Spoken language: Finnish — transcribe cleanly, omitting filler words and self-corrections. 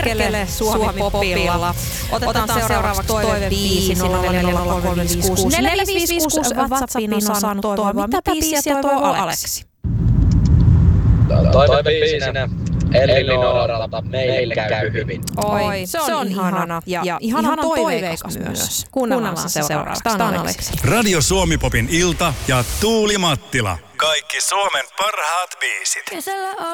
Perkele Suomi Popilla. Otetaan seuraavaksi toivebiisi 0403564556. WhatsAppiin on saanut toivoa. Mitä biisiä toivoo Aleksi? Toivebiisinä Elinoralta Meille käy hyvin. Oi, se on ihana ja ihanan toiveikas myös. Kuunnellaan se seuraavaksi. Tämä on Aleksi. Radio Suomi Popin ilta ja Tuuli Mattila. Kaikki Suomen parhaat biisit.